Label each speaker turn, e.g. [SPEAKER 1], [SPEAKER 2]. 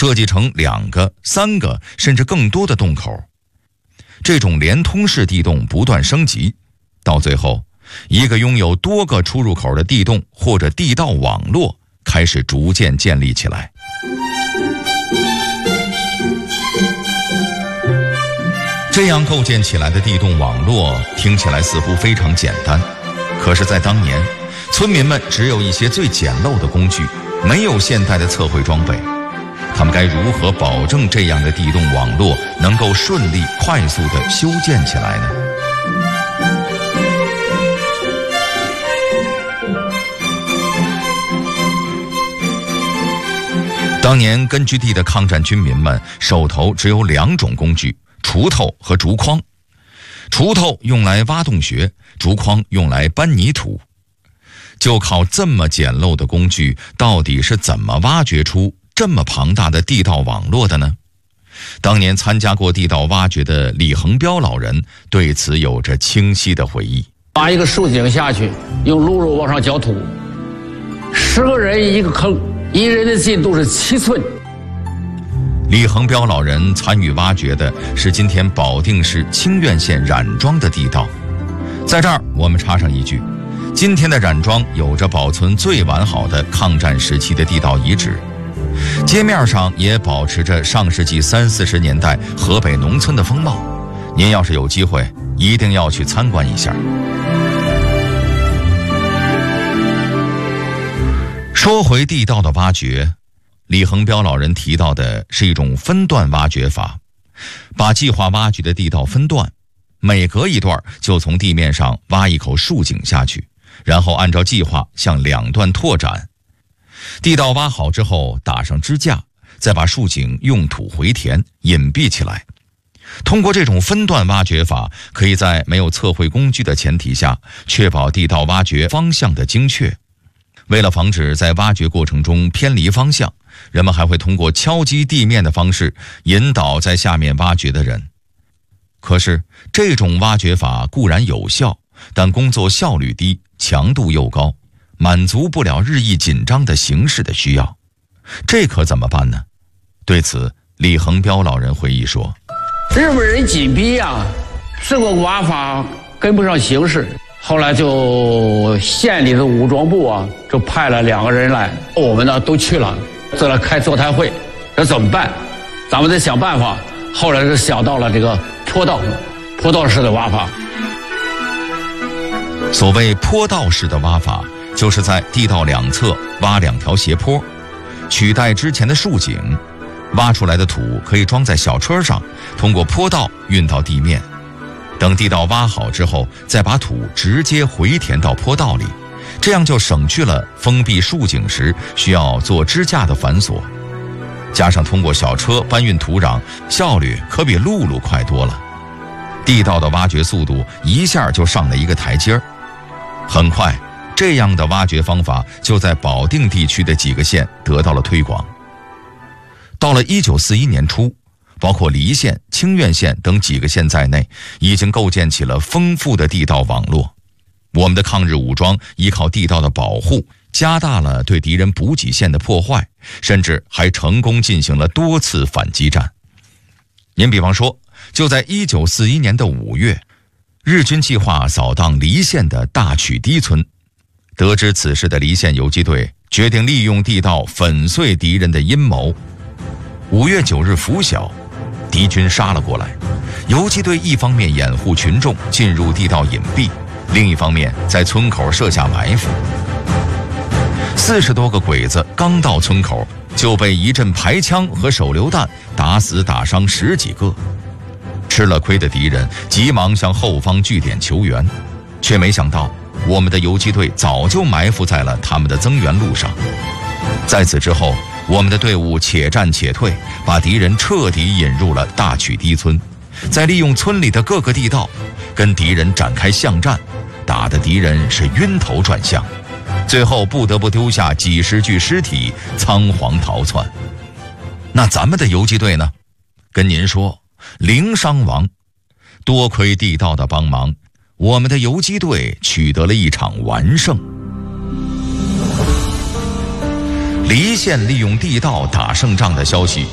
[SPEAKER 1] 设计成2个、3个甚至更多的洞口。这种连通式地洞不断升级，到最后，一个拥有多个出入口的地洞或者地道网络开始逐渐建立起来。这样构建起来的地洞网络听起来似乎非常简单，可是在当年，村民们只有一些最简陋的工具，没有现代的测绘装备，他们该如何保证这样的地洞网络能够顺利快速地修建起来呢？当年根据地的抗战军民们手头只有2种工具，锄头和竹筐。锄头用来挖洞穴，竹筐用来搬泥土。就靠这么简陋的工具，到底是怎么挖掘出这么庞大的地道网络的呢？当年参加过地道挖掘的李恒彪老人对此有着清晰的回忆。
[SPEAKER 2] 挖一个竖井下去，用辘轳往上搅土，10个人一个坑，一人的进度是7寸。
[SPEAKER 1] 李恒彪老人参与挖掘的是今天保定市清苑县冉庄的地道。在这儿我们插上一句，今天的冉庄有着保存最完好的抗战时期的地道遗址，街面上也保持着上世纪30、40年代河北农村的风貌。您要是有机会，一定要去参观一下。说回地道的挖掘，李恒彪老人提到的是一种分段挖掘法，把计划挖掘的地道分段，每隔一段就从地面上挖一口竖井下去，然后按照计划向2段拓展。地道挖好之后打上支架，再把竖井用土回填，隐蔽起来。通过这种分段挖掘法，可以在没有测绘工具的前提下，确保地道挖掘方向的精确。为了防止在挖掘过程中偏离方向，人们还会通过敲击地面的方式引导在下面挖掘的人。可是这种挖掘法固然有效，但工作效率低，强度又高，满足不了日益紧张的形势的需要。这可怎么办呢？对此，李恒彪老人回忆说，
[SPEAKER 2] 日本人紧逼啊，这个挖法跟不上形势。后来就县里的武装部啊，就派了2个人来，我们呢都去了，在那开座谈会，这怎么办？咱们得想办法。后来是想到了这个坡道式的挖法。
[SPEAKER 1] 所谓坡道式的挖法，就是在地道2侧挖2条斜坡，取代之前的竖井，挖出来的土可以装在小车上，通过坡道运到地面。等地道挖好之后，再把土直接回填到坡道里，这样就省去了封闭竖井时需要做支架的繁琐。加上通过小车搬运土壤，效率可比陆路快多了。地道的挖掘速度一下就上了一个台阶儿。很快，这样的挖掘方法就在保定地区的几个县得到了推广。到了1941年初，包括黎县、清苑县等几个县在内，已经构建起了丰富的地道网络。我们的抗日武装依靠地道的保护，加大了对敌人补给线的破坏，甚至还成功进行了多次反击战。您比方说，就在1941年的5月，日军计划扫荡黎县的大曲堤村。得知此事的黎县游击队决定利用地道粉碎敌人的阴谋。5月9日拂晓，敌军杀了过来，游击队一方面掩护群众进入地道隐蔽，另一方面在村口设下埋伏。40多个鬼子刚到村口，就被一阵排枪和手榴弹打死打伤10几个。吃了亏的敌人急忙向后方据点求援，却没想到我们的游击队早就埋伏在了他们的增援路上。在此之后，我们的队伍且战且退，把敌人彻底引入了大曲堤村，再利用村里的各个地道跟敌人展开巷战，打得敌人是晕头转向，最后不得不丢下几十具尸体仓皇逃窜。那咱们的游击队呢？跟您说，零伤亡。多亏地道的帮忙，我们的游击队取得了一场完胜。黎县利用地道打胜仗的消息